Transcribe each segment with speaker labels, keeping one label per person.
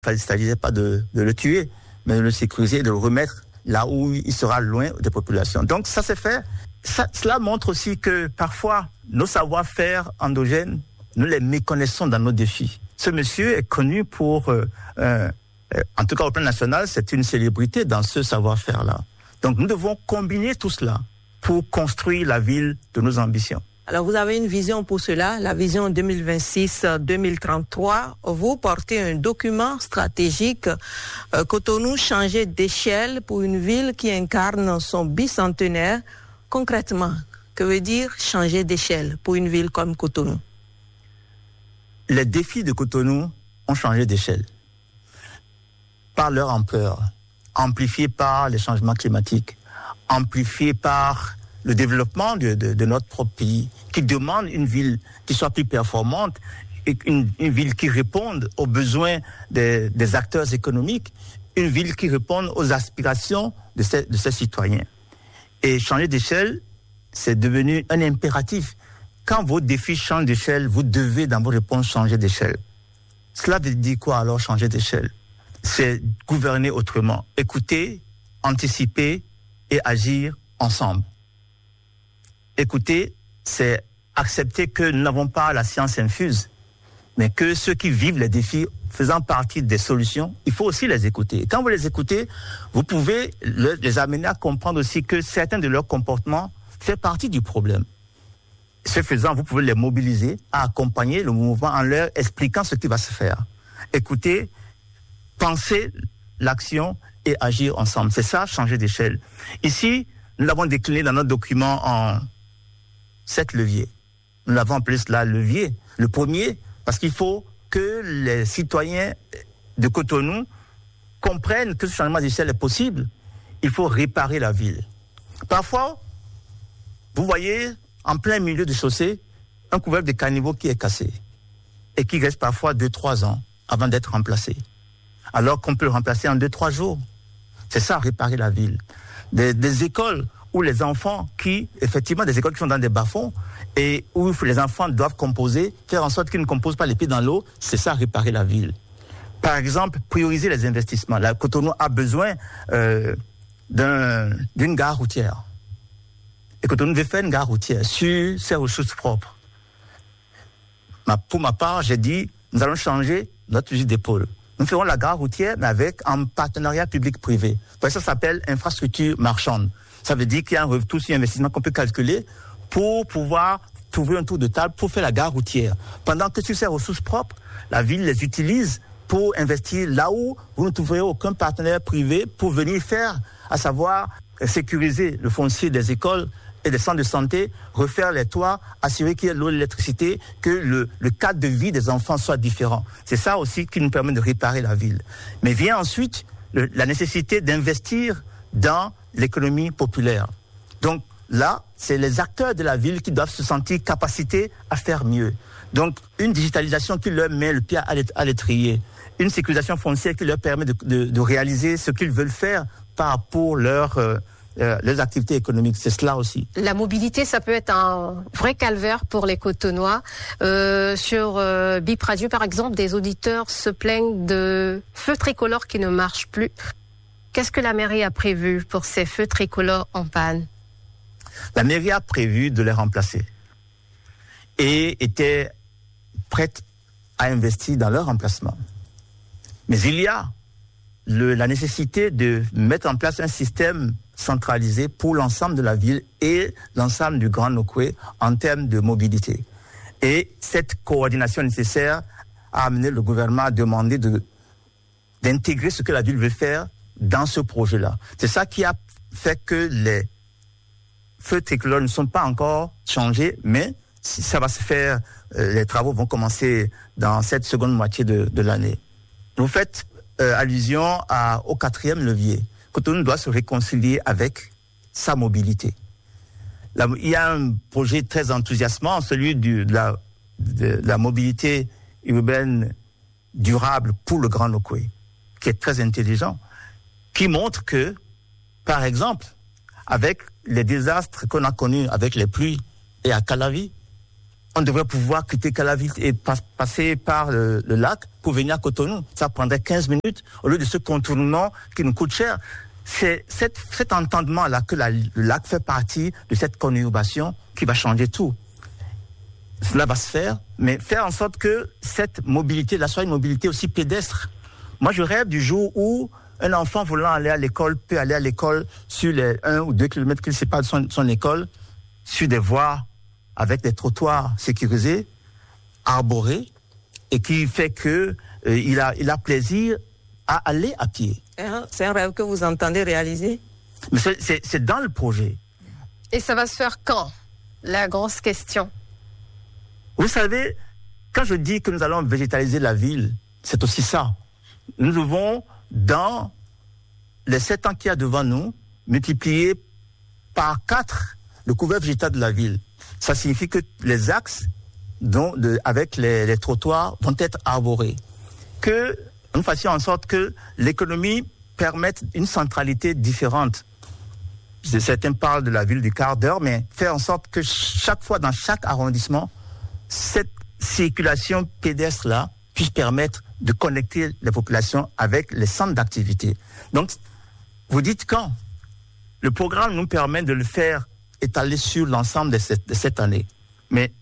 Speaker 1: Il ne s'agissait pas de le tuer, mais de le sécuriser, de le remettre là où il sera loin des populations. Donc ça s'est fait. Cela montre aussi que parfois, nos savoir-faire endogènes, nous les méconnaissons dans nos défis. Ce monsieur est connu pour, en tout cas au plan national, c'est une célébrité dans ce savoir-faire-là. Donc nous devons combiner tout cela pour construire la ville de nos ambitions.
Speaker 2: Alors, vous avez une vision pour cela, la vision 2026-2033. Vous portez un document stratégique, Cotonou changer d'échelle pour une ville qui incarne son bicentenaire. Concrètement, que veut dire changer d'échelle pour une ville comme Cotonou?
Speaker 1: Les défis de Cotonou ont changé d'échelle par leur ampleur, amplifiés par les changements climatiques, amplifiés par le développement de notre propre pays, qui demande une ville qui soit plus performante, une ville qui réponde aux besoins des acteurs économiques, une ville qui réponde aux aspirations de ses citoyens. Et changer d'échelle, c'est devenu un impératif. Quand vos défis changent d'échelle, vous devez dans vos réponses changer d'échelle. Cela veut dire quoi alors changer d'échelle? C'est gouverner autrement, écouter, anticiper et agir ensemble. Écouter, c'est accepter que nous n'avons pas la science infuse, mais que ceux qui vivent les défis faisant partie des solutions, il faut aussi les écouter. Quand vous les écoutez, vous pouvez les amener à comprendre aussi que certains de leurs comportements font partie du problème. Ce faisant, vous pouvez les mobiliser à accompagner le mouvement en leur expliquant ce qui va se faire. Écoutez, penser l'action et agir ensemble. C'est ça, changer d'échelle. Ici, nous l'avons décliné dans notre document en 7 leviers. Nous l'avons appelé cela levier. Le premier, parce qu'il faut que les citoyens de Cotonou comprennent que ce changement d'échelle est possible. Il faut réparer la ville. Parfois, vous voyez, en plein milieu de chaussée, un couvercle de caniveau qui est cassé et qui reste parfois 2-3 ans avant d'être remplacé. Alors qu'on peut le remplacer en 2-3 jours. C'est ça, réparer la ville. Des écoles où les enfants effectivement, des écoles qui sont dans des bas-fonds et où les enfants doivent composer, faire en sorte qu'ils ne composent pas les pieds dans l'eau, c'est ça, réparer la ville. Par exemple, prioriser les investissements. La Cotonou a besoin d'une gare routière. Et Cotonou veut faire une gare routière sur ses ressources propres. Pour ma part, j'ai dit, nous allons changer notre fusil d'épaule. Nous ferons la gare routière, mais en partenariat public-privé. Ça s'appelle infrastructure marchande. Ça veut dire qu'il y a un retour sur investissement qu'on peut calculer pour pouvoir trouver un tour de table pour faire la gare routière. Pendant que sur ses ressources propres, la ville les utilise pour investir là où vous ne trouverez aucun partenaire privé pour venir faire, à savoir sécuriser le foncier des écoles et des centres de santé, refaire les toits, assurer qu'il y ait l'eau et l'électricité, que le cadre de vie des enfants soit différent. C'est ça aussi qui nous permet de réparer la ville. Mais vient ensuite la nécessité d'investir dans l'économie populaire. Donc là, c'est les acteurs de la ville qui doivent se sentir capacités à faire mieux. Donc une digitalisation qui leur met le pied à l'étrier, une sécurisation foncière qui leur permet de réaliser ce qu'ils veulent faire pour leurs activités économiques, c'est cela aussi.
Speaker 3: La mobilité, ça peut être un vrai calvaire pour les Cotonois. Sur Bip Radio, par exemple, des auditeurs se plaignent de feux tricolores qui ne marchent plus. Qu'est-ce que la mairie a prévu pour ces feux tricolores en panne?
Speaker 1: La mairie a prévu de les remplacer et était prête à investir dans leur remplacement. Mais il y a la nécessité de mettre en place un système centralisé pour l'ensemble de la ville et l'ensemble du Grand Nokoué en termes de mobilité. Et cette coordination nécessaire a amené le gouvernement à demander d'intégrer ce que la ville veut faire dans ce projet-là. C'est ça qui a fait que les feux tricolores ne sont pas encore changés, mais ça va se faire, les travaux vont commencer dans cette seconde moitié de l'année. Vous faites allusion au 4e levier. Cotonou doit se réconcilier avec sa mobilité. Il y a un projet très enthousiasmant, celui de la mobilité urbaine durable pour le Grand Nokoué, qui est très intelligent, qui montre que, par exemple, avec les désastres qu'on a connus avec les pluies et à Calavi, on devrait pouvoir quitter Calaville et passer par le lac pour venir à Cotonou. Ça prendrait 15 minutes au lieu de ce contournement qui nous coûte cher. C'est cet entendement-là que le lac fait partie de cette conurbation qui va changer tout. Cela va se faire, mais faire en sorte que cette mobilité-là soit une mobilité aussi pédestre. Moi, je rêve du jour où un enfant voulant aller à l'école peut aller à l'école sur les 1 ou 2 kilomètres qu'il séparent de son école, sur des voies avec des trottoirs sécurisés, arborés, et qui fait que il a plaisir à aller à pied.
Speaker 2: C'est un rêve que vous entendez réaliser?
Speaker 1: Mais c'est dans le projet.
Speaker 3: Et ça va se faire quand? La grosse question.
Speaker 1: Vous savez, quand je dis que nous allons végétaliser la ville, c'est aussi ça. Nous devons, dans les 7 ans qu'il y a devant nous, multiplier par 4 le couvert végétal de la ville. Ça signifie que les axes avec les trottoirs vont être arborés. Que nous fassions en sorte que l'économie permette une centralité différente. Certains parlent de la ville du quart d'heure, mais faire en sorte que chaque fois, dans chaque arrondissement, cette circulation pédestre-là puisse permettre de connecter les populations avec les centres d'activité. Donc, vous dites quand? Le programme nous permet de le faire étaler sur l'ensemble de cette année. Mais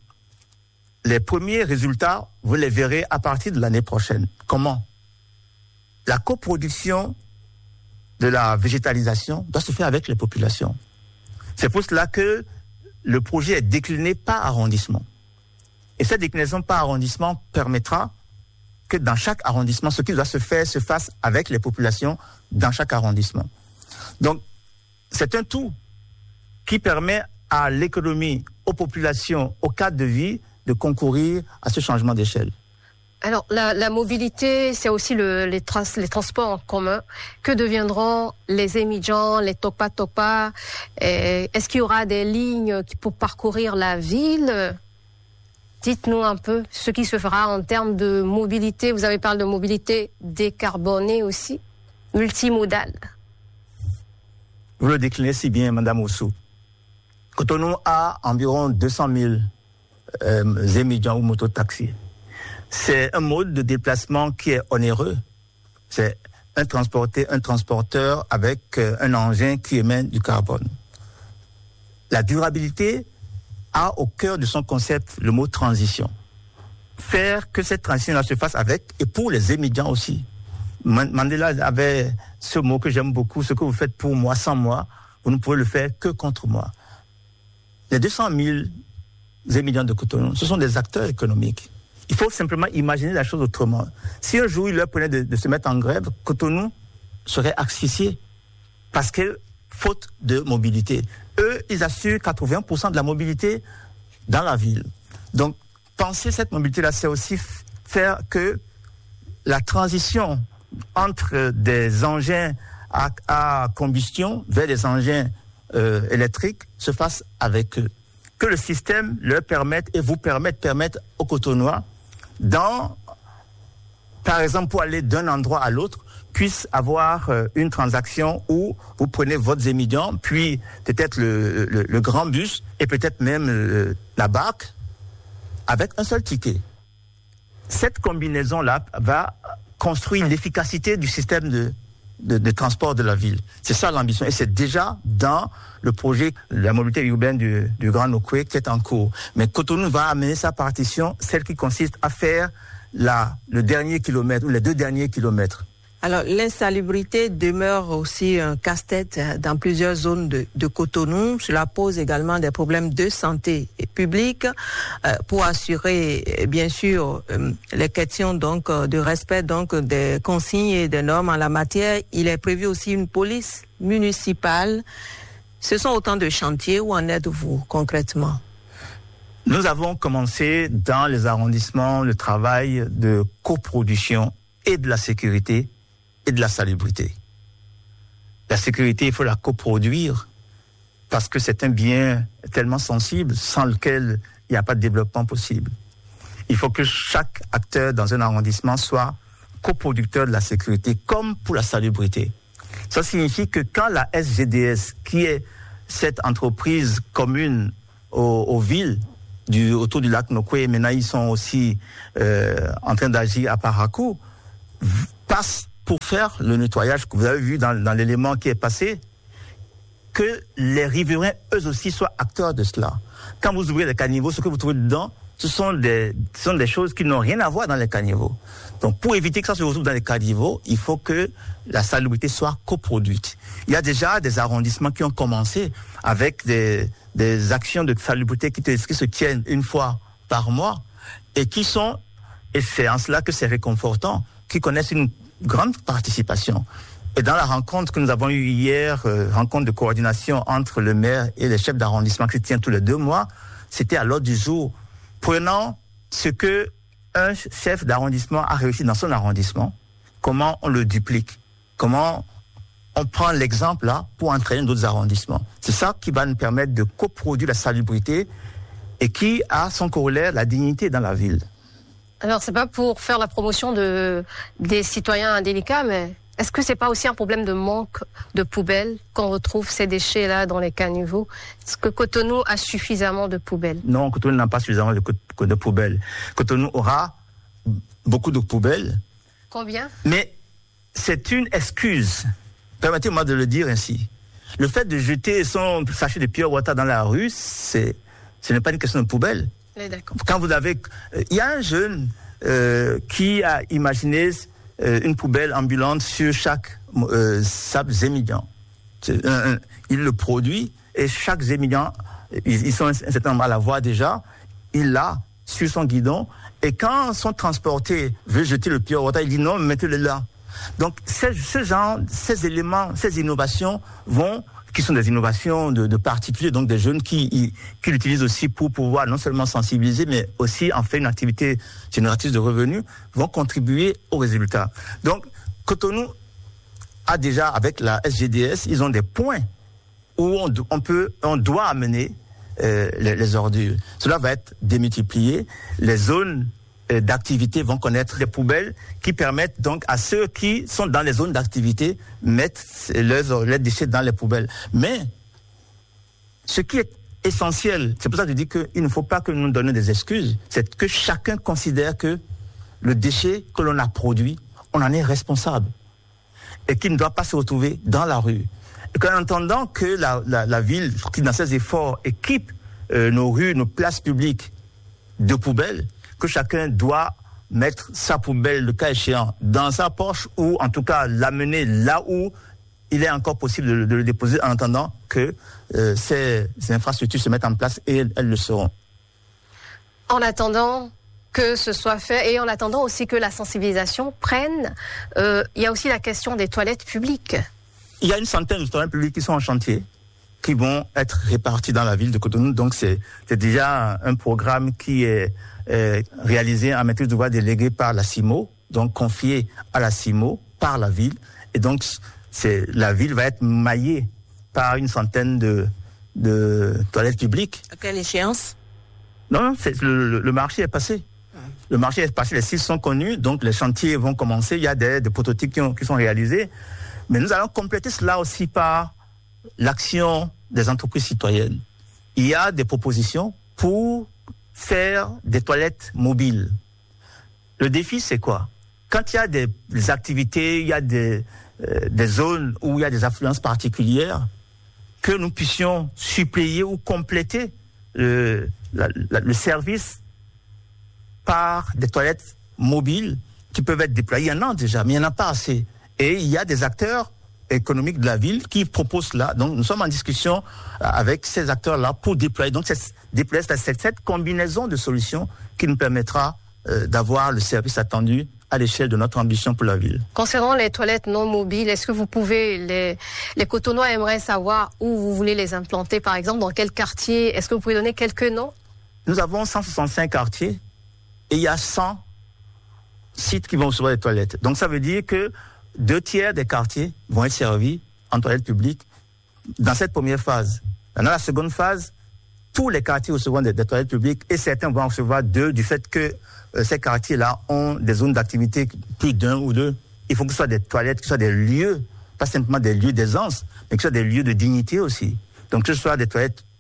Speaker 1: les premiers résultats, vous les verrez à partir de l'année prochaine. Comment? La coproduction de la végétalisation doit se faire avec les populations. C'est pour cela que le projet est décliné par arrondissement. Et cette déclinaison par arrondissement permettra que dans chaque arrondissement, ce qui doit se faire se fasse avec les populations dans chaque arrondissement. Donc, c'est un tout qui permet à l'économie, aux populations, au cadre de vie, de concourir à ce changement d'échelle.
Speaker 3: Alors, la mobilité, c'est aussi les transports en commun. Que deviendront les émigrants, les topa-topa? Est-ce qu'il y aura des lignes pour parcourir la ville? Dites-nous un peu ce qui se fera en termes de mobilité. Vous avez parlé de mobilité décarbonée aussi, multimodale.
Speaker 1: Vous le déclinez si bien, Madame Oussou. Cotonou a environ 200 000 émigrants ou mototaxis. C'est un mode de déplacement qui est onéreux. C'est un transporteur avec un engin qui émet du carbone. La durabilité a au cœur de son concept le mot transition. Faire que cette transition-là se fasse avec et pour les émigrants aussi. Mandela avait ce mot que j'aime beaucoup, ce que vous faites pour moi, sans moi, vous ne pouvez le faire que contre moi. Les 200 000 émigrants de Cotonou, ce sont des acteurs économiques. Il faut simplement imaginer la chose autrement. Si un jour il leur prenait de se mettre en grève, Cotonou serait asphyxié parce que faute de mobilité. Eux, ils assurent 80% de la mobilité dans la ville. Donc, penser cette mobilité-là, c'est aussi faire que la transition entre des engins à combustion vers des engins électriques se fasse avec eux. Que le système leur permette et vous permette aux Cotonnois, par exemple, pour aller d'un endroit à l'autre, puisse avoir une transaction où vous prenez votre émigrants, puis peut-être le grand bus et peut-être même la barque avec un seul ticket. Cette combinaison-là va construire l'efficacité du système de transport de la ville. C'est ça l'ambition. Et c'est déjà dans le projet de la mobilité urbaine du Grand Nokoué qui est en cours. Mais Cotonou va amener sa partition, celle qui consiste à faire le dernier kilomètre ou les 2 derniers kilomètres.
Speaker 2: Alors, l'insalubrité demeure aussi un casse-tête dans plusieurs zones de Cotonou. Cela pose également des problèmes de santé publique. Pour assurer, bien sûr, les questions donc de respect donc des consignes et des normes en la matière, il est prévu aussi une police municipale. Ce sont autant de chantiers. Où en êtes-vous concrètement?
Speaker 1: Nous avons commencé dans les arrondissements le travail de coproduction et de la sécurité et de la salubrité. La sécurité, il faut la coproduire parce que c'est un bien tellement sensible sans lequel il n'y a pas de développement possible. Il faut que chaque acteur dans un arrondissement soit coproducteur de la sécurité comme pour la salubrité. Ça signifie que quand la SGDS, qui est cette entreprise commune aux villes, autour du lac Nokwe, maintenant ils sont aussi en train d'agir à Parakou, passent pour faire le nettoyage que vous avez vu dans l'élément qui est passé, que les riverains, eux aussi, soient acteurs de cela. Quand vous ouvrez les caniveaux, ce que vous trouvez dedans, ce sont des choses qui n'ont rien à voir dans les caniveaux. Donc, pour éviter que ça se retrouve dans les caniveaux, il faut que la salubrité soit coproduite. Il y a déjà des arrondissements qui ont commencé avec des actions de salubrité qui se tiennent une fois par mois et c'est en cela que c'est réconfortant, qui connaissent une grande participation. Et dans la rencontre que nous avons eue hier, rencontre de coordination entre le maire et les chefs d'arrondissement qui se tient tous les 2 mois, c'était à l'ordre du jour. Prenant ce que un chef d'arrondissement a réussi dans son arrondissement, comment on le duplique, comment on prend l'exemple là pour entraîner d'autres arrondissements. C'est ça qui va nous permettre de coproduire la salubrité et qui a son corollaire, la dignité dans la ville.
Speaker 3: Alors, c'est pas pour faire la promotion des citoyens indélicats, mais est-ce que c'est pas aussi un problème de manque de poubelles qu'on retrouve ces déchets-là dans les caniveaux? Est-ce que Cotonou a suffisamment de poubelles?
Speaker 1: Non, Cotonou n'a pas suffisamment de poubelles. Cotonou aura beaucoup de poubelles.
Speaker 3: Combien?
Speaker 1: Mais c'est une excuse. Permettez-moi de le dire ainsi. Le fait de jeter son sachet de pure water dans la rue, ce n'est pas une question de poubelle.
Speaker 3: D'accord.
Speaker 1: Quand vous avez... Il y a un jeune qui a imaginé une poubelle ambulante sur chaque sable zémilian. Il le produit et chaque zémilian, ils sont un certain nombre à la voir déjà, il l'a sur son guidon et quand son transporté veut jeter le pure water, il dit non, mettez-le là. Donc ces éléments, ces innovations qui sont des innovations de particuliers, donc des jeunes qui l'utilisent aussi pour pouvoir non seulement sensibiliser, mais aussi en faire une activité génératrice de revenus, vont contribuer aux résultats. Donc, Cotonou a déjà, avec la SGDS, ils ont des points où on doit amener les ordures. Cela va être démultiplié. Les zones d'activité vont connaître des poubelles qui permettent donc à ceux qui sont dans les zones d'activité mettre leurs déchets dans les poubelles. Mais ce qui est essentiel, c'est pour ça que je dis qu'il ne faut pas que nous nous donnions des excuses, c'est que chacun considère que le déchet que l'on a produit, on en est responsable et qu'il ne doit pas se retrouver dans la rue. Et qu'en entendant que la ville, qui dans ses efforts, équipe nos rues, nos places publiques de poubelles, que chacun doit mettre sa poubelle, le cas échéant, dans sa poche ou en tout cas l'amener là où il est encore possible de le déposer en attendant que ces infrastructures se mettent en place et elles le seront.
Speaker 3: En attendant que ce soit fait et en attendant aussi que la sensibilisation prenne, il y a aussi la question des toilettes publiques. Il
Speaker 1: y a une centaine de toilettes publiques qui sont en chantier, qui vont être réparties dans la ville de Cotonou. Donc c'est déjà un programme qui est réalisé en maîtrise d'ouvrage déléguée par la CIMO, donc confié à la CIMO par la ville. Et donc la ville va être maillée par une centaine de toilettes publiques.
Speaker 2: À quelle échéance?
Speaker 1: Non, le marché est passé. Le marché est passé, les sites sont connus, donc les chantiers vont commencer. Il y a des prototypes qui sont réalisés. Mais nous allons compléter cela aussi par l'action des entreprises citoyennes. Il y a des propositions pour faire des toilettes mobiles. Le défi, c'est quoi? Quand il y a des activités, il y a des zones où il y a des affluences particulières, que nous puissions suppléer ou compléter le service par des toilettes mobiles qui peuvent être déployées. Il y en a déjà, mais il n'y en a pas assez. Et il y a des acteurs économiques de la ville qui proposent cela. Donc nous sommes en discussion avec ces acteurs-là pour déployer. Donc c'est cette combinaison de solutions qui nous permettra d'avoir le service attendu à l'échelle de notre ambition pour la ville.
Speaker 3: Concernant les toilettes non mobiles, est-ce que vous pouvez, les Cotonois aimeraient savoir où vous voulez les implanter, par exemple, dans quel quartier? Est-ce que vous pouvez donner quelques noms?
Speaker 1: Nous avons 165 quartiers et il y a 100 sites qui vont recevoir des toilettes. Donc ça veut dire que 2/3 des quartiers vont être servis en toilettes publiques dans cette première phase. Dans la seconde phase, tous les quartiers recevront des toilettes publiques et certains vont en recevoir 2 du fait que ces quartiers-là ont des zones d'activité plus d'1 ou 2. Il faut que ce soit des toilettes, que ce soit des lieux, pas simplement des lieux d'aisance, mais que ce soit des lieux de dignité aussi. Donc que ce soit des toilettes propres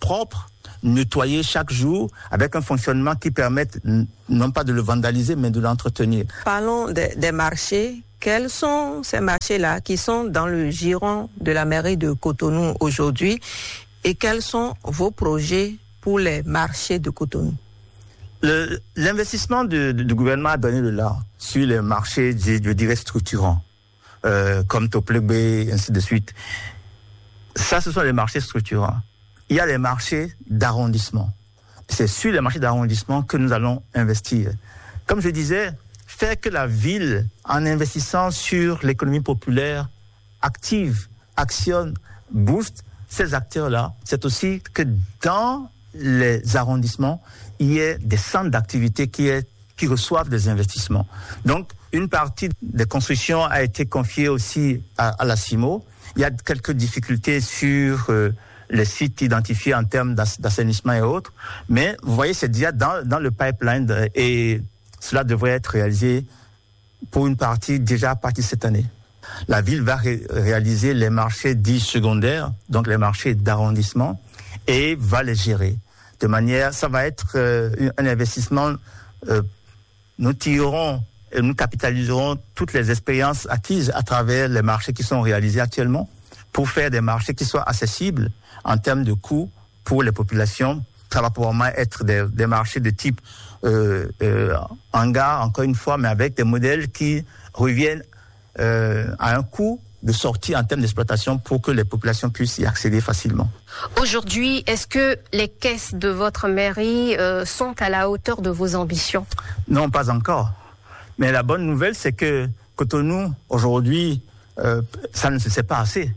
Speaker 1: propre, nettoyé chaque jour, avec un fonctionnement qui permette non pas de le vandaliser, mais de l'entretenir.
Speaker 2: Parlons des marchés. Quels sont ces marchés-là qui sont dans le giron de la mairie de Cotonou aujourd'hui et quels sont vos projets pour les marchés de Cotonou?
Speaker 1: L'investissement du gouvernement a donné le là sur les marchés, je dirais, structurants, comme Toplebe, et ainsi de suite. Ça, ce sont les marchés structurants. Il y a les marchés d'arrondissement. C'est sur les marchés d'arrondissement que nous allons investir. Comme je disais, faire que la ville, en investissant sur l'économie populaire, active, actionne, booste ces acteurs-là, c'est aussi que dans les arrondissements, il y ait des centres d'activité qui reçoivent des investissements. Donc, une partie des constructions a été confiée aussi à la CIMO. Il y a quelques difficultés sur les sites identifiés en termes d'assainissement et autres, mais vous voyez, c'est déjà dans le pipeline et cela devrait être réalisé pour une partie déjà à partir de cette année. La ville va réaliser les marchés dits secondaires, donc les marchés d'arrondissement, et va les gérer. De manière, ça va être un investissement, nous tirerons et nous capitaliserons toutes les expériences acquises à travers les marchés qui sont réalisés actuellement pour faire des marchés qui soient accessibles en termes de coûts pour les populations. Ça va probablement être des marchés de type hangar, encore une fois, mais avec des modèles qui reviennent à un coût de sortie en termes d'exploitation pour que les populations puissent y accéder facilement.
Speaker 3: Aujourd'hui, est-ce que les caisses de votre mairie sont à la hauteur de vos ambitions?
Speaker 1: Non, pas encore. Mais la bonne nouvelle, c'est que Cotonou, aujourd'hui, ça ne se sait pas assez.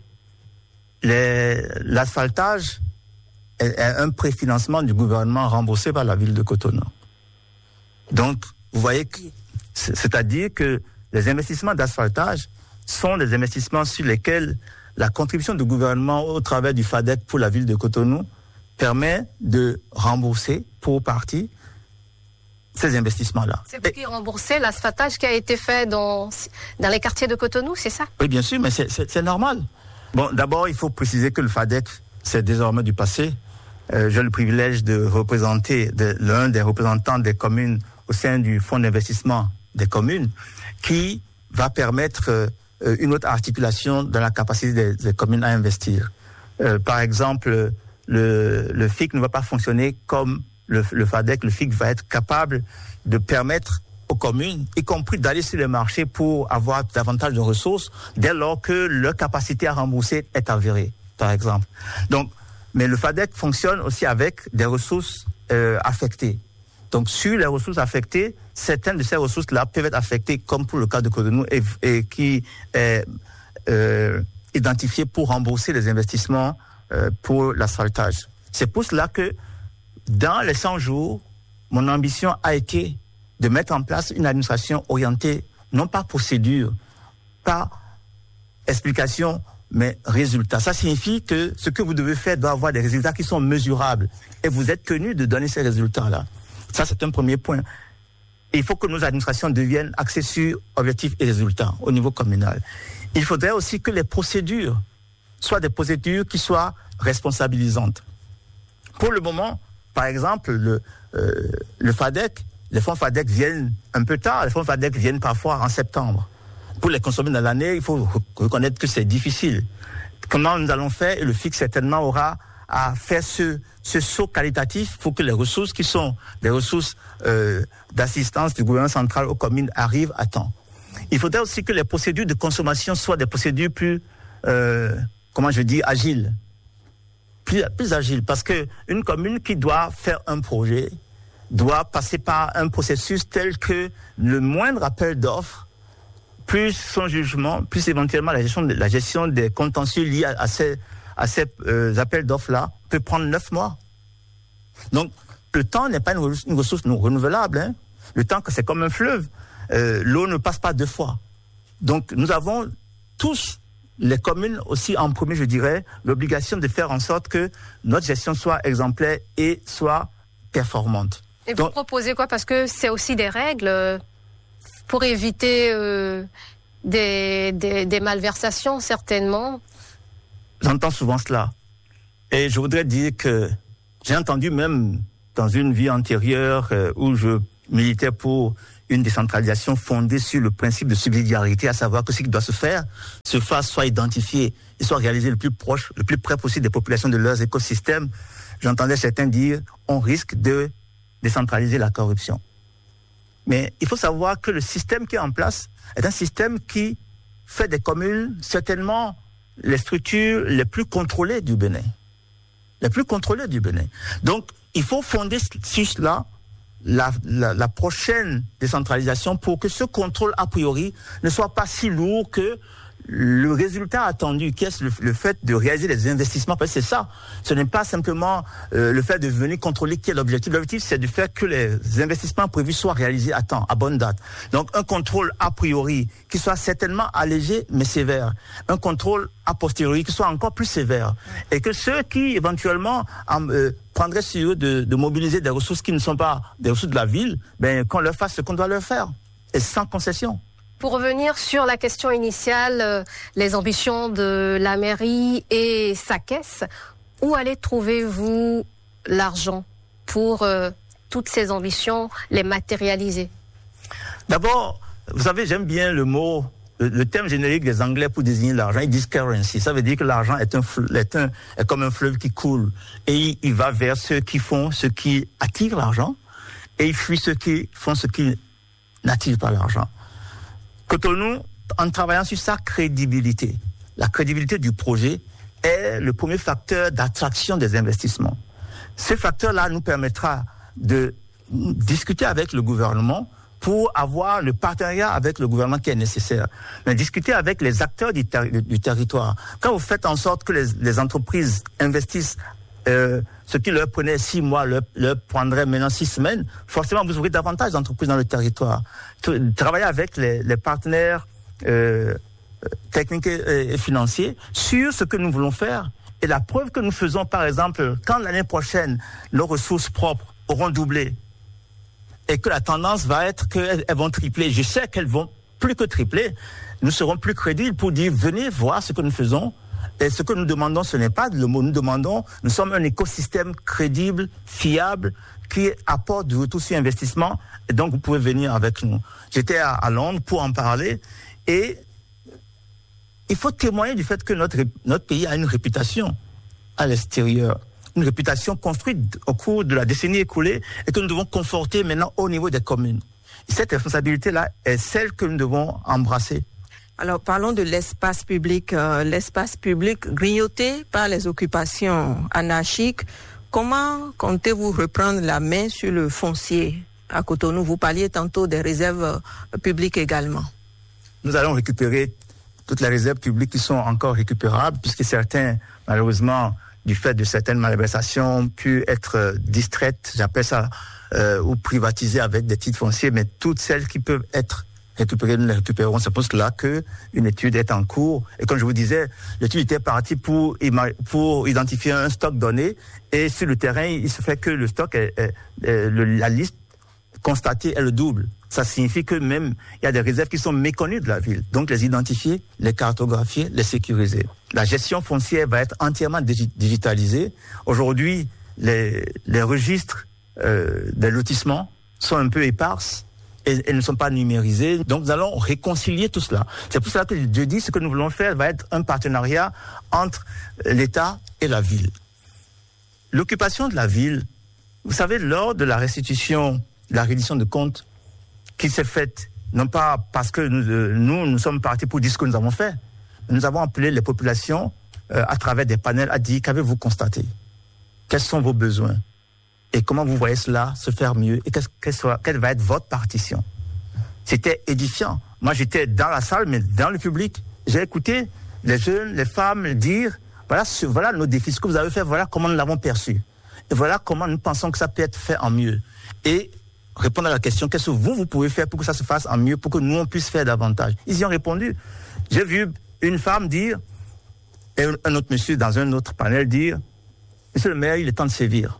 Speaker 1: L'asphaltage est un préfinancement du gouvernement remboursé par la ville de Cotonou. Donc, vous voyez, c'est-à-dire que les investissements d'asphaltage sont des investissements sur lesquels la contribution du gouvernement au travers du FADEC pour la ville de Cotonou permet de rembourser pour partie ces investissements-là.
Speaker 3: C'est vous qui remboursez l'asphaltage qui a été fait dans les quartiers de Cotonou, c'est ça?
Speaker 1: Oui, bien sûr, mais c'est normal. Bon, d'abord, il faut préciser que le FADEC, c'est désormais du passé. J'ai le privilège de représenter l'un des représentants des communes au sein du fonds d'investissement des communes qui va permettre une autre articulation dans la capacité des communes à investir. Par exemple, le FIC ne va pas fonctionner comme le FADEC. Le FIC va être capable de permettre aux communes, y compris d'aller sur les marchés pour avoir davantage de ressources, dès lors que leur capacité à rembourser est avérée, par exemple. Donc, mais le FADEC fonctionne aussi avec des ressources affectées. Donc, sur les ressources affectées, certaines de ces ressources-là peuvent être affectées, comme pour le cas de Cotonou, et qui est identifié pour rembourser les investissements pour l'asphaltage. C'est pour cela que, dans les 100 jours, mon ambition a été de mettre en place une administration orientée, non pas procédure, pas explication, mais résultat. Ça signifie que ce que vous devez faire doit avoir des résultats qui sont mesurables. Et vous êtes tenu de donner ces résultats-là. Ça, c'est un premier point. Et il faut que nos administrations deviennent axées sur objectifs et résultats au niveau communal. Il faudrait aussi que les procédures soient des procédures qui soient responsabilisantes. Pour le moment, par exemple, le FADEC, les fonds FADEC viennent un peu tard, les fonds FADEC viennent parfois en septembre. Pour les consommer dans l'année, il faut reconnaître que c'est difficile. Comment nous allons faire? Et le FIC certainement aura à faire ce saut qualitatif pour que les ressources qui sont des ressources d'assistance du gouvernement central aux communes arrivent à temps. Il faudrait aussi que les procédures de consommation soient des procédures plus, agiles. Plus agiles, parce que une commune qui doit faire un projet doit passer par un processus tel que le moindre appel d'offres, plus son jugement, plus éventuellement la gestion des contentieux liés à ces appels d'offres-là, peut prendre 9 mois. Donc, le temps n'est pas une ressource non renouvelable. Hein. Le temps, c'est comme un fleuve. L'eau ne passe pas 2 fois. Donc, nous avons tous, les communes aussi en premier, je dirais, l'obligation de faire en sorte que notre gestion soit exemplaire et soit performante.
Speaker 3: Et vous proposez quoi? Parce que c'est aussi des règles pour éviter des malversations, certainement.
Speaker 1: J'entends souvent cela. Et je voudrais dire que J'ai entendu même dans une vie antérieure où je militais pour une décentralisation fondée sur le principe de subsidiarité, à savoir que ce qui doit se faire soit identifié et soit réalisé le plus près possible des populations de leurs écosystèmes. J'entendais certains dire on risque de décentraliser la corruption. Mais il faut savoir que le système qui est en place est un système qui fait des communes certainement les structures les plus contrôlées du Bénin. Les plus contrôlées du Bénin. Donc, il faut fonder sur cela la prochaine décentralisation pour que ce contrôle a priori ne soit pas si lourd que le résultat attendu, qui est le fait de réaliser des investissements, parce que c'est ça. Ce n'est pas simplement le fait de venir contrôler qui est l'objectif. L'objectif, c'est de faire que les investissements prévus soient réalisés à temps, à bonne date. Donc, un contrôle a priori qui soit certainement allégé, mais sévère. Un contrôle a posteriori qui soit encore plus sévère. Et que ceux qui, éventuellement, prendraient sur eux de mobiliser des ressources qui ne sont pas des ressources de la ville, qu'on leur fasse ce qu'on doit leur faire. Et sans concession.
Speaker 3: Pour revenir sur la question initiale, les ambitions de la mairie et sa caisse, où allez trouvez-vous l'argent pour toutes ces ambitions, les matérialiser?
Speaker 1: D'abord, vous savez, j'aime bien le mot, le terme générique des Anglais pour désigner l'argent, ils disent currency. Ça veut dire que l'argent est comme un fleuve qui coule. Et il va vers ceux qui attirent l'argent, et il fuit ceux qui font ce qui n'attirent pas l'argent. Cotonou, en travaillant sur sa crédibilité, la crédibilité du projet est le premier facteur d'attraction des investissements. Ce facteur-là nous permettra de discuter avec le gouvernement pour avoir le partenariat avec le gouvernement qui est nécessaire. Mais discuter avec les acteurs du territoire. Quand vous faites en sorte que les entreprises investissent ce qui leur prenait 6 mois, leur prendrait maintenant 6 semaines, forcément vous aurez davantage d'entreprises dans le territoire. Travailler avec les partenaires techniques et financiers sur ce que nous voulons faire. Et la preuve que nous faisons, par exemple, quand l'année prochaine, nos ressources propres auront doublé et que la tendance va être qu'elles vont tripler, je sais qu'elles vont plus que tripler, nous serons plus crédibles pour dire venez voir ce que nous faisons. Et ce que nous demandons, ce n'est pas le mot. Nous sommes un écosystème crédible, fiable, qui apporte du retour sur investissement. Et donc, vous pouvez venir avec nous. J'étais à Londres pour en parler. Et il faut témoigner du fait que notre pays a une réputation à l'extérieur. Une réputation construite au cours de la décennie écoulée et que nous devons conforter maintenant au niveau des communes. Et cette responsabilité-là est celle que nous devons embrasser.
Speaker 2: Alors, parlons de l'espace public grignoté par les occupations anarchiques. Comment comptez-vous reprendre la main sur le foncier à Cotonou? Vous parliez tantôt des réserves publiques également.
Speaker 1: Nous allons récupérer toutes les réserves publiques qui sont encore récupérables, puisque certains, malheureusement, du fait de certaines malversations, ont pu être distraites, j'appelle ça, ou privatisées avec des titres fonciers, mais toutes celles qui peuvent être récupérées, nous les récupérerons. C'est pour cela qu'une étude est en cours. Et comme je vous disais, l'étude était partie pour identifier un stock donné. Et sur le terrain, il se fait que le stock, la liste constatée est le double. Ça signifie que même, il y a des réserves qui sont méconnues de la ville. Donc, les identifier, les cartographier, les sécuriser. La gestion foncière va être entièrement digitalisée. Aujourd'hui, les registres des lotissements sont un peu éparses et ne sont pas numérisés. Donc, nous allons réconcilier tout cela. C'est pour cela que je dis ce que nous voulons faire va être un partenariat entre l'État et la ville. L'occupation de la ville, vous savez, lors de la restitution, la reddition de comptes, qui s'est faite, non pas parce que nous sommes partis pour dire ce que nous avons fait. Nous avons appelé les populations à travers des panels à dire qu'avez-vous constaté? Quels sont vos besoins? Et comment vous voyez cela se faire mieux? Et quelle va être votre partition? C'était édifiant. Moi, j'étais dans la salle, mais dans le public. J'ai écouté les jeunes, les femmes dire, voilà nos défis, ce que vous avez fait, voilà comment nous l'avons perçu. Et voilà comment nous pensons que ça peut être fait en mieux. Et répondre à la question, qu'est-ce que vous pouvez faire pour que ça se fasse en mieux, pour que nous, on puisse faire davantage? Ils y ont répondu. J'ai vu une femme dire, et un autre monsieur dans un autre panel dire, monsieur le maire, il est temps de sévir.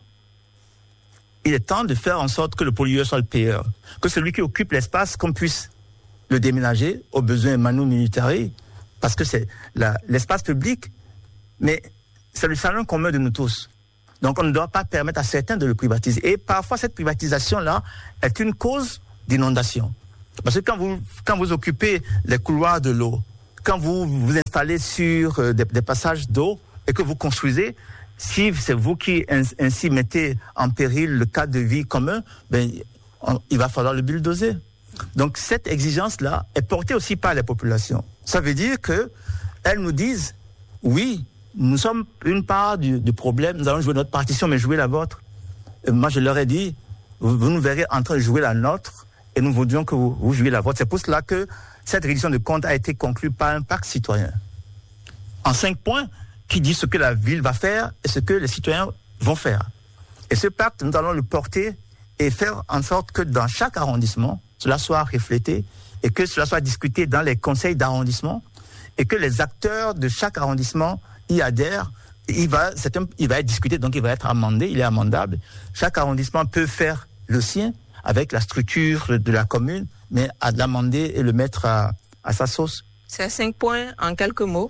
Speaker 1: Il est temps de faire en sorte que le pollueur soit le payeur. Que celui qui occupe l'espace, qu'on puisse le déménager aux besoins manu militari, parce que c'est l'espace public, mais c'est le salon commun de nous tous. Donc, on ne doit pas permettre à certains de le privatiser. Et parfois, cette privatisation-là est une cause d'inondation. Parce que quand vous occupez les couloirs de l'eau, quand vous vous installez sur des passages d'eau et que vous construisez, si c'est vous qui ainsi mettez en péril le cadre de vie commun, il va falloir le bulldozer. Donc, cette exigence-là est portée aussi par les populations. Ça veut dire qu'elles nous disent, oui, nous sommes une part du problème, nous allons jouer notre partition, mais jouer la vôtre. Et moi, je leur ai dit, vous nous verrez en train de jouer la nôtre, et nous voudrions que vous jouiez la vôtre. C'est pour cela que cette reddition de comptes a été conclue par un pacte citoyen. En 5 points, qui dit ce que la ville va faire et ce que les citoyens vont faire. Et ce pacte, nous allons le porter et faire en sorte que dans chaque arrondissement, cela soit reflété et que cela soit discuté dans les conseils d'arrondissement et que les acteurs de chaque arrondissement y adhèrent. Il va être discuté, donc il va être amendé, il est amendable. Chaque arrondissement peut faire le sien avec la structure de la commune, mais à l'amender et le mettre à sa sauce.
Speaker 2: C'est 5 points en quelques mots.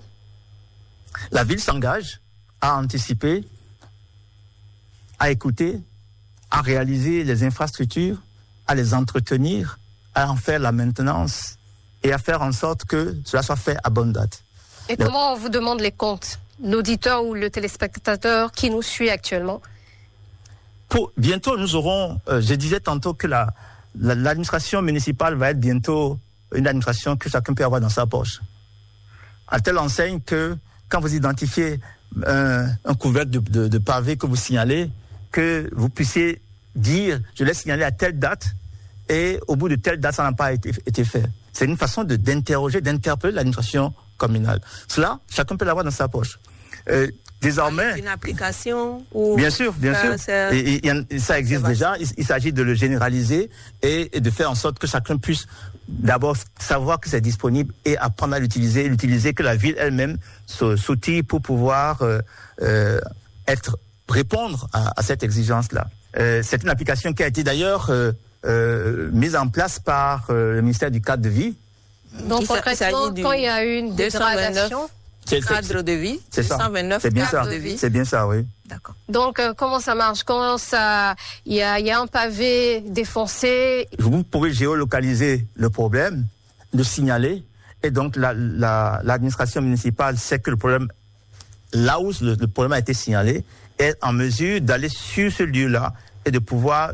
Speaker 1: La ville s'engage à anticiper, à écouter, à réaliser les infrastructures, à les entretenir, à en faire la maintenance et à faire en sorte que cela soit fait à bonne date.
Speaker 3: Et comment on vous demande les comptes? L'auditeur ou le téléspectateur qui nous suit actuellement?
Speaker 1: Bientôt, nous aurons, je disais tantôt que l'administration municipale va être bientôt une administration que chacun peut avoir dans sa poche. À telle enseigne que quand vous identifiez un couvercle de pavé que vous signalez, que vous puissiez dire, je l'ai signalé à telle date, et au bout de telle date, ça n'a pas été fait. C'est une façon d'interpeller l'administration communale. Cela, chacun peut l'avoir dans sa poche. Désormais,
Speaker 2: une application ou
Speaker 1: bien sûr. Et ça existe déjà. Il s'agit de le généraliser et de faire en sorte que chacun puisse d'abord savoir que c'est disponible et apprendre à l'utiliser, que la ville elle-même s'outille pour pouvoir répondre à cette exigence-là. C'est une application qui a été d'ailleurs mise en place par le ministère du cadre de vie.
Speaker 3: Donc concrètement, quand il y a une dégradation,
Speaker 2: cadre de vie,
Speaker 1: c'est
Speaker 2: 229 cadre de vie.
Speaker 1: C'est bien ça, oui.
Speaker 2: D'accord.
Speaker 3: Donc comment ça marche? Quand il y a un pavé défoncé,
Speaker 1: vous pourrez géolocaliser le problème, le signaler, et donc l'administration municipale sait que le problème, là où le problème a été signalé, est en mesure d'aller sur ce lieu-là et de pouvoir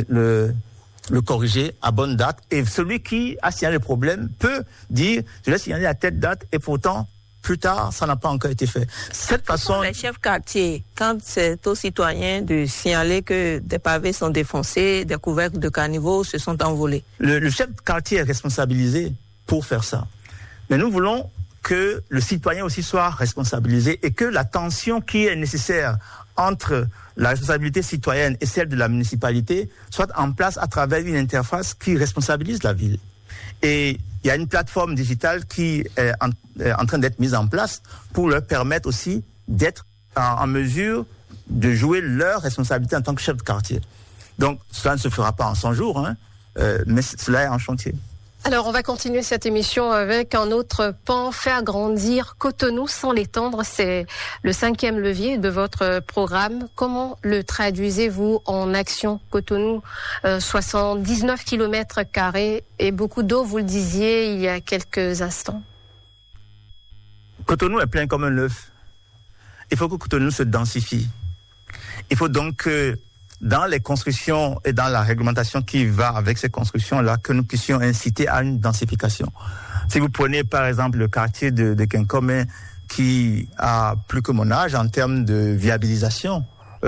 Speaker 1: le corriger à bonne date. Et celui qui a signalé le problème peut dire, je l'ai signalé à telle date, et pourtant, plus tard, ça n'a pas encore été fait. Cette façon...
Speaker 2: Les chefs quartiers, quand c'est aux citoyens de signaler que des pavés sont défoncés, des couvercles de caniveaux se sont envolés.
Speaker 1: Le chef quartier est responsabilisé pour faire ça. Mais nous voulons que le citoyen aussi soit responsabilisé et que la tension qui est nécessaire entre la responsabilité citoyenne et celle de la municipalité soit en place à travers une interface qui responsabilise la ville. Et il y a une plateforme digitale qui est en train d'être mise en place pour leur permettre aussi d'être en mesure de jouer leur responsabilité en tant que chef de quartier. Donc, cela ne se fera pas en 100 jours, mais cela est en chantier.
Speaker 3: Alors, on va continuer cette émission avec un autre pan, faire grandir Cotonou sans l'étendre. C'est le 5e levier de votre programme. Comment le traduisez-vous en action? Cotonou, 79 km² et beaucoup d'eau, vous le disiez il y a quelques instants.
Speaker 1: Cotonou est plein comme un œuf. Il faut que Cotonou se densifie. Il faut donc que dans les constructions et dans la réglementation qui va avec ces constructions-là, que nous puissions inciter à une densification. Si vous prenez par exemple le quartier de Kinkome, qui a plus que mon âge en termes de viabilisation,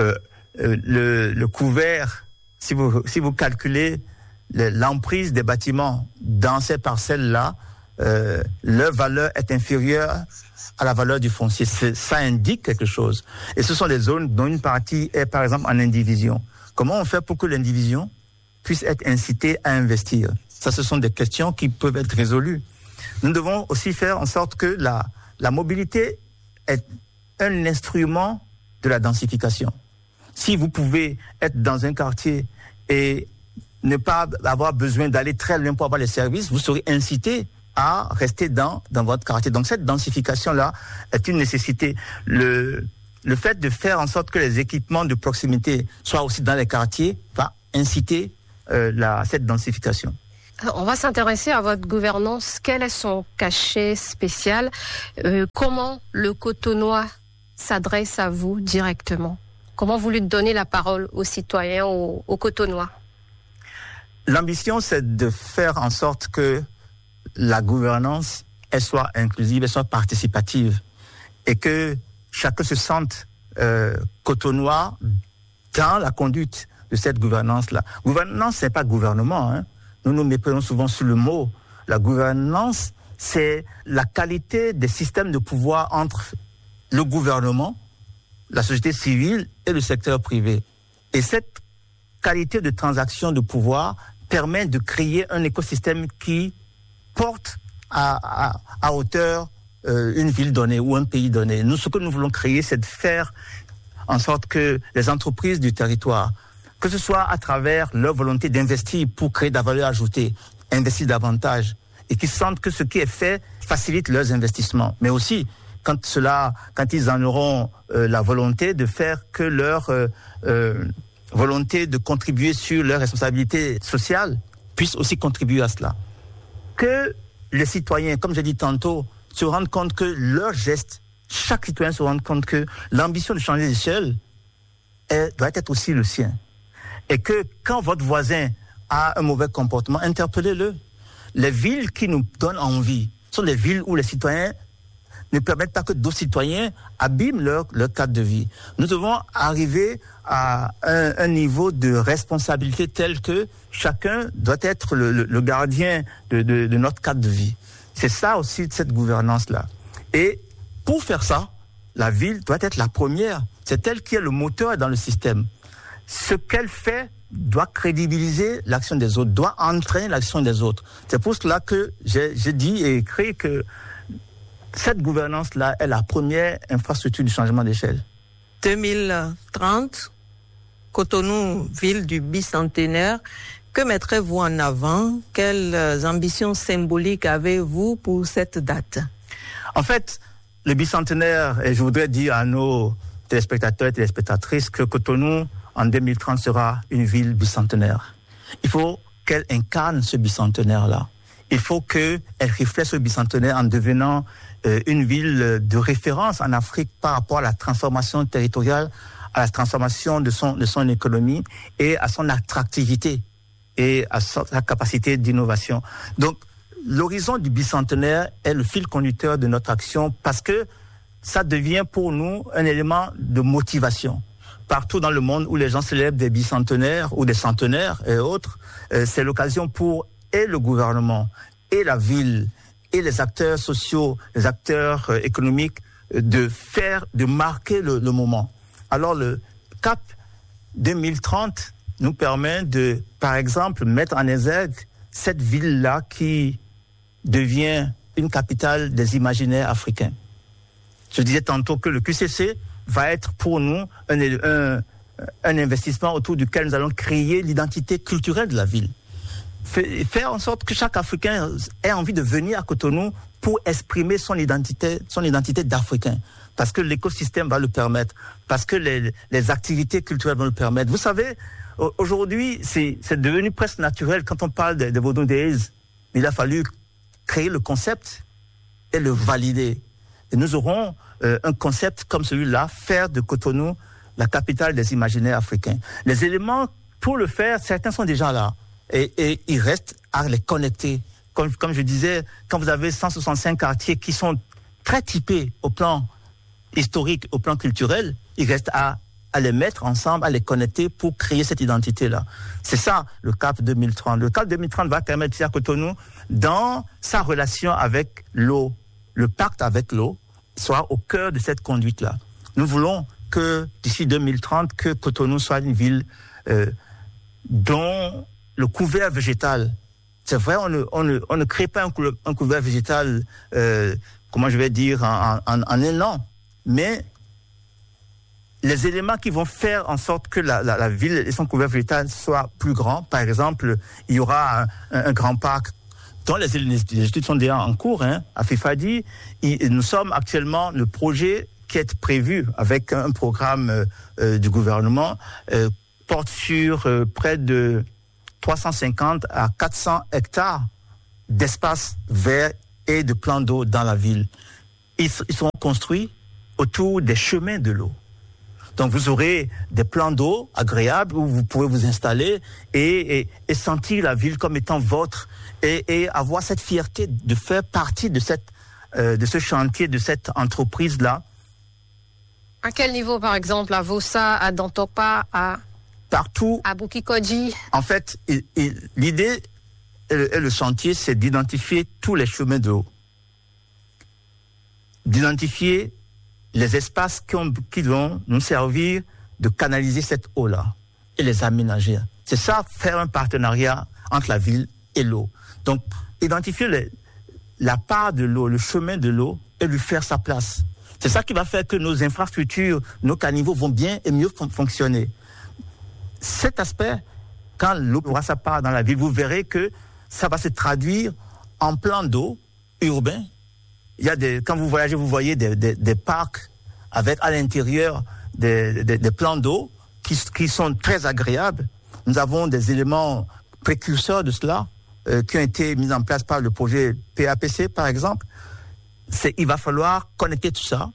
Speaker 1: le couvert, si vous calculez l'emprise des bâtiments dans ces parcelles-là, leur valeur est inférieure à la valeur du foncier. Ça indique quelque chose. Et ce sont des zones dont une partie est par exemple en indivision. Comment on fait pour que l'indivision puisse être incitée à investir? Ça, ce sont des questions qui peuvent être résolues. Nous devons aussi faire en sorte que la mobilité est un instrument de la densification. Si vous pouvez être dans un quartier et ne pas avoir besoin d'aller très loin pour avoir les services, vous serez incité à rester dans votre quartier. Donc cette densification-là est une nécessité. le fait de faire en sorte que les équipements de proximité soient aussi dans les quartiers va inciter cette densification.
Speaker 3: On va s'intéresser à votre gouvernance. Quel est son cachet spécial? Comment le Cotonois s'adresse à vous directement? Comment vous lui donnez la parole aux citoyens, aux Cotonois?
Speaker 1: L'ambition, c'est de faire en sorte que la gouvernance, elle soit inclusive, elle soit participative, et que chacun se sente Cotonois dans la conduite de cette gouvernance-là. Gouvernance, c'est pas gouvernement, hein. Nous nous méprenons souvent sur le mot. La gouvernance, c'est la qualité des systèmes de pouvoir entre le gouvernement, la société civile et le secteur privé. Et cette qualité de transaction de pouvoir permet de créer un écosystème qui porte à hauteur une ville donnée ou un pays donné. Nous, ce que nous voulons créer, c'est de faire en sorte que les entreprises du territoire, que ce soit à travers leur volonté d'investir pour créer de la valeur ajoutée, investir davantage, et qu'ils sentent que ce qui est fait facilite leurs investissements. Mais aussi, quand ils en auront la volonté de faire que leur volonté de contribuer sur leurs responsabilités sociales puisse aussi contribuer à cela. Que les citoyens, comme j'ai dit tantôt, se rendent compte que leurs gestes, chaque citoyen se rende compte que l'ambition de changer d'échelle doit être aussi le sien. Et que quand votre voisin a un mauvais comportement, interpellez-le. Les villes qui nous donnent envie sont des villes où les citoyens ne permettent pas que d'autres citoyens abîment leur cadre de vie. Nous devons arriver à un niveau de responsabilité tel que chacun doit être le gardien de notre cadre de vie. C'est ça aussi, cette gouvernance-là. Et pour faire ça, la ville doit être la première. C'est elle qui est le moteur dans le système. Ce qu'elle fait doit crédibiliser l'action des autres, doit entraîner l'action des autres. C'est pour cela que j'ai dit et écrit que cette gouvernance-là est la première infrastructure du changement d'échelle.
Speaker 2: 2030, Cotonou, ville du bicentenaire. Que mettrez-vous en avant? Quelles ambitions symboliques avez-vous pour cette date?
Speaker 1: En fait, le bicentenaire, et je voudrais dire à nos téléspectateurs et téléspectatrices que Cotonou, en 2030, sera une ville bicentenaire. Il faut qu'elle incarne ce bicentenaire-là. Il faut qu'elle reflète ce bicentenaire en devenant une ville de référence en Afrique par rapport à la transformation territoriale, à la transformation de son économie et à son attractivité et à sa capacité d'innovation. Donc, l'horizon du bicentenaire est le fil conducteur de notre action parce que ça devient pour nous un élément de motivation. Partout dans le monde où les gens célèbrent des bicentenaires ou des centenaires et autres, c'est l'occasion pour et le gouvernement et la ville et les acteurs sociaux, les acteurs économiques de marquer le moment. Alors le CAP 2030 nous permet de, par exemple, mettre en exergue cette ville-là qui devient une capitale des imaginaires africains. Je disais tantôt que le QCC va être pour nous un investissement autour duquel nous allons créer l'identité culturelle de la ville. Faire en sorte que chaque Africain ait envie de venir à Cotonou pour exprimer son identité d'Africain. Parce que l'écosystème va le permettre, parce que les activités culturelles vont le permettre. Vous savez, aujourd'hui, c'est devenu presque naturel quand on parle de Vodou Days. Il a fallu créer le concept et le valider. Et nous aurons un concept comme celui-là, faire de Cotonou la capitale des imaginaires africains. Les éléments pour le faire, certains sont déjà là. Et il reste à les connecter. Comme je disais, quand vous avez 165 quartiers qui sont très typés au plan historique, au plan culturel, il reste à les mettre ensemble, à les connecter pour créer cette identité-là. C'est ça, le CAP 2030. Le CAP 2030 va permettre à Cotonou, dans sa relation avec l'eau, le pacte avec l'eau, soit au cœur de cette conduite-là. Nous voulons que, d'ici 2030, que Cotonou soit une ville dont le couvert végétal, c'est vrai, on ne crée pas un couvert végétal, comment je vais dire, en un an, mais les éléments qui vont faire en sorte que la ville et son couvert végétal soient plus grands. Par exemple, il y aura un grand parc dont les études sont déjà en cours, à Fifadi. Nous sommes actuellement le projet est prévu avec un programme du gouvernement porte sur près de 350 à 400 hectares d'espaces verts et de plans d'eau dans la ville. Ils sont construits autour des chemins de l'eau. Donc vous aurez des plans d'eau agréables où vous pouvez vous installer et sentir la ville comme étant votre et avoir cette fierté de faire partie de ce chantier, de cette entreprise-là.
Speaker 3: À quel niveau, par exemple, à Vossa, à Dantopa,
Speaker 1: partout,
Speaker 3: à Bukikoji?
Speaker 1: En fait, l'idée et le chantier, c'est d'identifier tous les chemins d'eau, d'identifier les espaces qui vont nous servir de canaliser cette eau-là et les aménager. C'est ça, faire un partenariat entre la ville et l'eau. Donc, identifier la part de l'eau, le chemin de l'eau et lui faire sa place. C'est ça qui va faire que nos infrastructures, nos caniveaux vont bien et mieux fonctionner. Cet aspect, quand l'eau aura sa part dans la ville, vous verrez que ça va se traduire en plans d'eau urbains. Quand vous voyagez, vous voyez des parcs avec à l'intérieur des plans d'eau qui sont très agréables. Nous avons des éléments précurseurs de cela qui ont été mis en place par le projet PAPC, par exemple. Il va falloir connecter tout ça.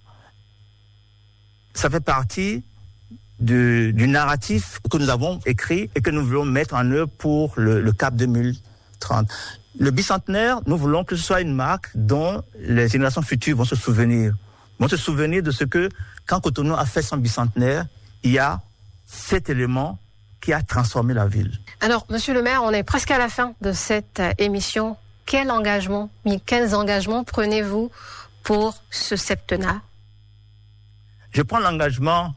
Speaker 1: Ça fait partie du narratif que nous avons écrit et que nous voulons mettre en œuvre pour le CAP 2030. Le bicentenaire, nous voulons que ce soit une marque dont les générations futures vont se souvenir. Vont se souvenir de ce que, quand Cotonou a fait son bicentenaire, il y a cet élément qui a transformé la ville.
Speaker 3: Alors, monsieur le maire, on est presque à la fin de cette émission. Quels engagements prenez-vous pour ce septennat?
Speaker 1: Je prends l'engagement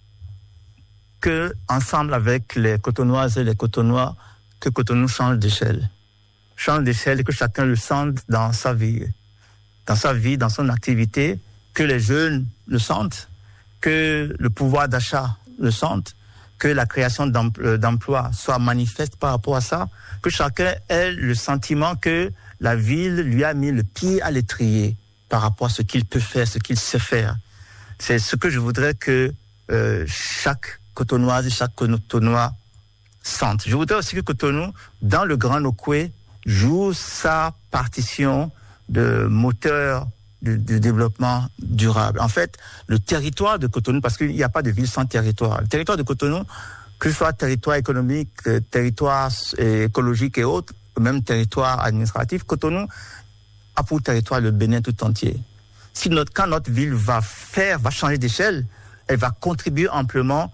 Speaker 1: que, ensemble avec les Cotonoises et les Cotonois, que Cotonou change d'échelle. Change d'échelle et que chacun le sente dans sa vie, dans son activité, que les jeunes le sentent, que le pouvoir d'achat le sente, que la création d'emplois soit manifeste par rapport à ça, que chacun ait le sentiment que la ville lui a mis le pied à l'étrier par rapport à ce qu'il peut faire, ce qu'il sait faire. C'est ce que je voudrais que chaque Cotonoise et chaque Cotonois sente. Je voudrais aussi que Cotonou, dans le Grand Nokoué, joue sa partition de moteur du développement durable. En fait, le territoire de Cotonou, parce qu'il n'y a pas de ville sans territoire, le territoire de Cotonou, que ce soit territoire économique, territoire écologique et autres, même territoire administratif, Cotonou a pour territoire le Bénin tout entier. Quand notre ville va changer d'échelle, elle va contribuer amplement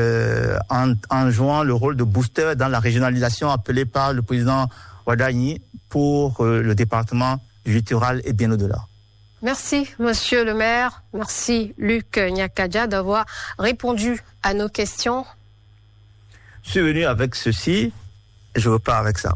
Speaker 1: en jouant le rôle de booster dans la régionalisation appelée par le président Wadani pour le département du littoral et bien au-delà.
Speaker 3: Merci, monsieur le maire. Merci, Luc Nyakadja, d'avoir répondu à nos questions.
Speaker 1: Je suis venu avec ceci et je repars avec ça.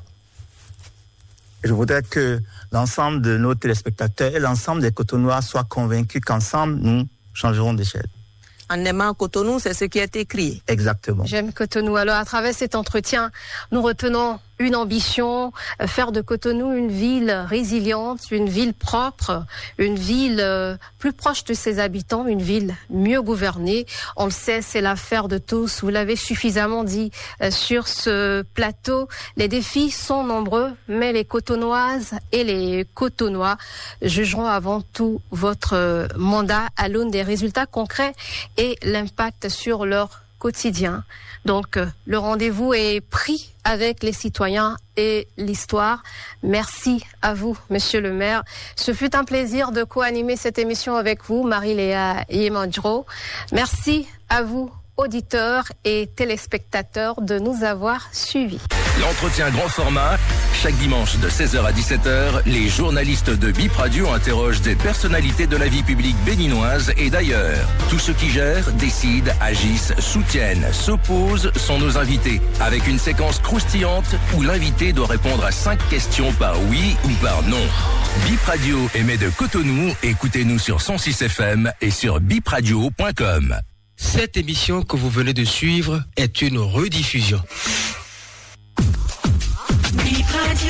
Speaker 1: Je voudrais que l'ensemble de nos téléspectateurs et l'ensemble des Cotonois soient convaincus qu'ensemble, nous changerons d'échelle.
Speaker 2: En aimant Cotonou, c'est ce qui est écrit.
Speaker 1: Exactement.
Speaker 3: J'aime Cotonou. Alors, à travers cet entretien, nous retenons une ambition, faire de Cotonou une ville résiliente, une ville propre, une ville plus proche de ses habitants, une ville mieux gouvernée. On le sait, c'est l'affaire de tous. Vous l'avez suffisamment dit sur ce plateau. Les défis sont nombreux, mais les Cotonoises et les Cotonois jugeront avant tout votre mandat à l'aune des résultats concrets et l'impact sur leur quotidien. Donc, le rendez-vous est pris avec les citoyens et l'histoire. Merci à vous, monsieur le maire. Ce fut un plaisir de co-animer cette émission avec vous, Marie-Léa Yemandjro. Merci à vous, auditeurs et téléspectateurs, de nous avoir suivis.
Speaker 4: L'entretien grand format, chaque dimanche de 16h à 17h, les journalistes de Bip Radio interrogent des personnalités de la vie publique béninoise et d'ailleurs. Tous ceux qui gèrent, décident, agissent, soutiennent, s'opposent sont nos invités, avec une séquence croustillante où l'invité doit répondre à 5 questions par oui ou par non. Bip Radio émet de Cotonou, écoutez-nous sur 106 FM et sur bipradio.com.
Speaker 5: Cette émission que vous venez de suivre est une rediffusion.
Speaker 6: Bip Radio.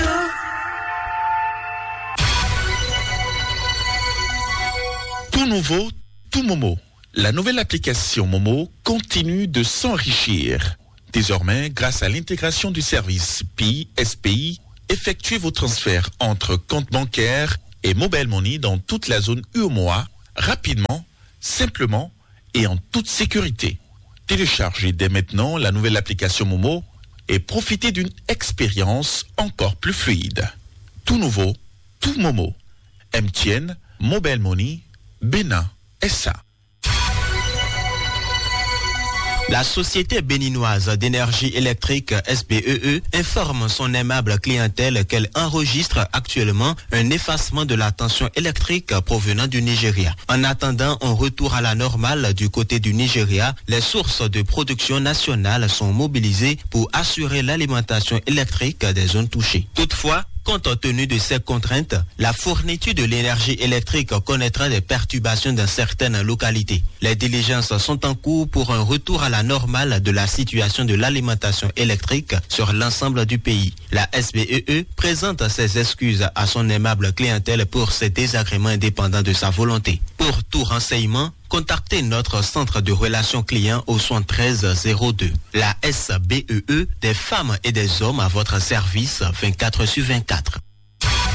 Speaker 7: Tout nouveau, tout Momo.
Speaker 6: La nouvelle application Momo continue de s'enrichir. Désormais, grâce à l'intégration du service PI-SPI, effectuez vos transferts entre comptes bancaires et mobile money dans toute la zone UEMOA, rapidement, simplement et en toute sécurité. Téléchargez dès maintenant la nouvelle application Momo et profitez d'une expérience encore plus fluide. Tout nouveau, tout Momo. MTN, Mobile Money, Bénin, SA.
Speaker 7: La Société béninoise d'énergie électrique SBEE informe son aimable clientèle qu'elle enregistre actuellement un effacement de la tension électrique provenant du Nigeria. En attendant un retour à la normale du côté du Nigeria, les sources de production nationale sont mobilisées pour assurer l'alimentation électrique des zones touchées. Toutefois, compte tenu de ces contraintes, la fourniture de l'énergie électrique connaîtra des perturbations dans certaines localités. Les diligences sont en cours pour un retour à la normale de la situation de l'alimentation électrique sur l'ensemble du pays. La SBEE présente ses excuses à son aimable clientèle pour ces désagréments indépendants de sa volonté. Pour tout renseignement, contactez notre centre de relations clients au 7302. La SBEE, des femmes et des hommes à votre service 24/24.